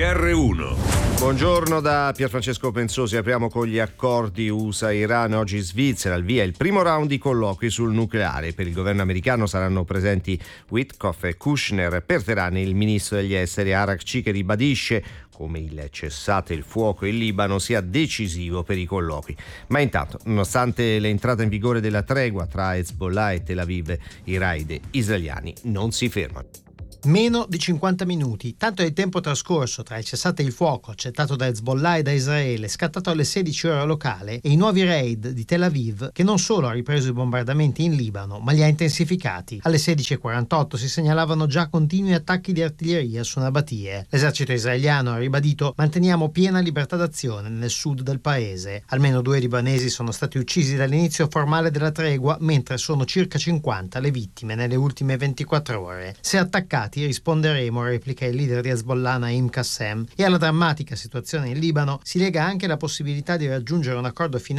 GR1. Buongiorno da Pierfrancesco Pensosi. Apriamo con gli accordi USA-Iran. Oggi in Svizzera al via il primo round di colloqui sul nucleare. Per il governo americano saranno presenti Witkoff e Kushner. Per Teheran il ministro degli esteri Arakci, che ribadisce come il cessate il fuoco in Libano sia decisivo per i colloqui. Ma intanto, nonostante l'entrata in vigore della tregua tra Hezbollah e Tel Aviv, i raid israeliani non si fermano. Meno di 50 minuti, tanto è il tempo trascorso tra il cessate il fuoco accettato da Hezbollah e da Israele, scattato alle 16 ore locale, e i nuovi raid di Tel Aviv, che non solo ha ripreso i bombardamenti in Libano, ma li ha intensificati. Alle 16:48 si segnalavano già continui attacchi di artiglieria su Nabatie. L'esercito israeliano ha ribadito: manteniamo piena libertà d'azione nel sud del paese. Almeno 2 libanesi sono stati uccisi dall'inizio formale della tregua, mentre sono circa 50 le vittime nelle ultime 24 ore. Se attaccati risponderemo, replica il leader di Hezbollah Naim Qassem. E alla drammatica situazione in Libano si lega anche la possibilità di raggiungere un accordo finale